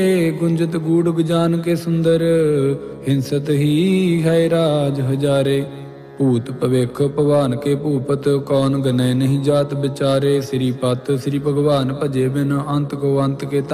गुंजत गूढ़ गुजान के सुंदर, हिंसत ही है राज हजारे। भूत भविख भगवान के भूपत, कौन गनय नहीं जात बिचारे। श्रीपत श्री भगवान भजे बिन, अंत को अंत के